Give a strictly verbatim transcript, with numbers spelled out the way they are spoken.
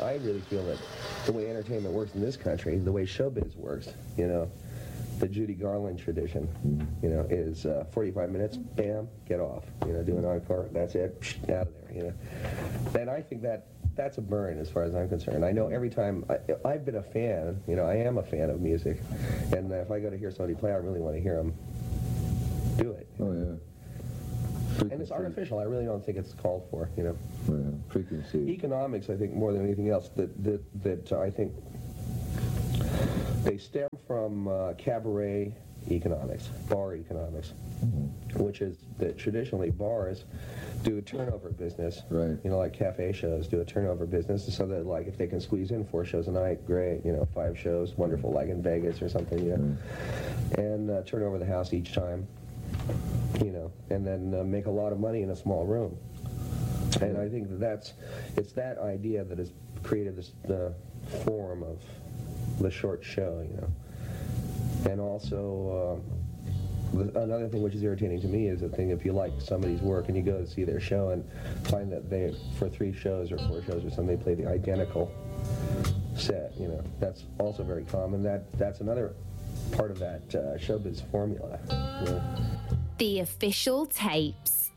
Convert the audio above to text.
I really feel that the way entertainment works in this country, the way showbiz works, you know, the Judy Garland tradition, you know, is uh, forty-five minutes, bam, get off, you know, do an encore, that's it, psh, out of there, you know. And I think that that's a burn as far as I'm concerned. I know every time, I, I've been a fan, you know, I am a fan of music, and if I go to hear somebody play, I really want to hear them do it. Oh, yeah. Frequency. And it's artificial. I really don't think it's called for, you know. Oh, yeah. Frequency. Economics, I think, more than anything else, that, that, that I think they stem from uh, cabaret economics, bar economics, mm-hmm. which is that traditionally bars do a turnover business. Right. You know, like cafe shows do a turnover business, so that like if they can squeeze in four shows a night, great. You know, five shows, wonderful, like in Vegas or something. You know, mm-hmm. and uh, turn over the house each time. You know, and then uh, make a lot of money in a small room. And I think that that's it's that idea that has created this the form of the short show, you know. And also, uh, the, another thing which is irritating to me is the thing if you like somebody's work and you go to see their show and find that they, for three shows or four shows or something, they play the identical set, you know. That's also very common. That That's another part of that uh, showbiz formula, you know. The Official Tapes.